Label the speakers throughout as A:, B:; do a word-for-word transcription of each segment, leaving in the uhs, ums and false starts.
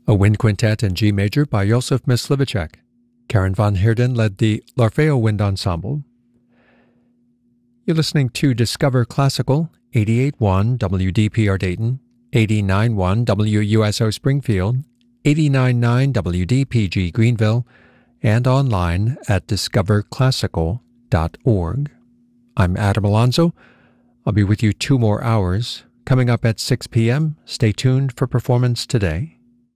A: a wind quintet in G major by Josef Myslivacek. Karen von Heerden led the L'Orfeo Wind Ensemble. You're listening to Discover Classical, eighty-eight point one W D P R Dayton, eighty-nine point one W U S O Springfield, eighty-nine point nine W D P G Greenville, and online at discover classical dot org. I'm Adam Alonso. I'll be with you two more hours. Coming up at six p.m., stay tuned for Performance Today.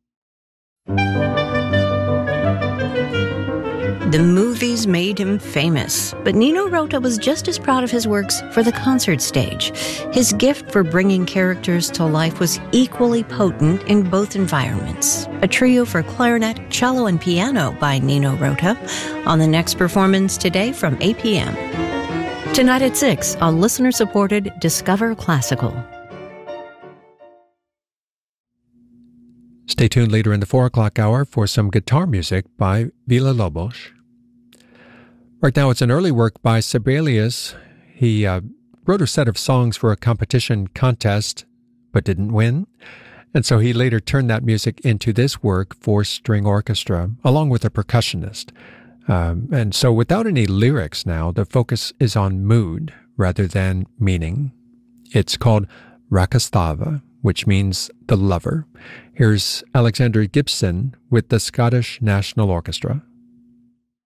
B: The movies made him famous, but Nino Rota was just as proud of his works for the concert stage. His gift for bringing characters to life was equally potent in both environments. A trio for clarinet, cello, and piano by Nino Rota on the next Performance Today from eight p.m. Tonight at six on listener-supported Discover Classical.
A: Stay tuned later in the four o'clock hour for some guitar music by Villa-Lobos. Right now it's an early work by Sibelius. He uh, wrote a set of songs for a competition contest, but didn't win. And so he later turned that music into this work for string orchestra, along with a percussionist. Um, and so without any lyrics now, the focus is on mood rather than meaning. It's called Rakastava, which means the lover. Here's Alexander Gibson with the Scottish National Orchestra.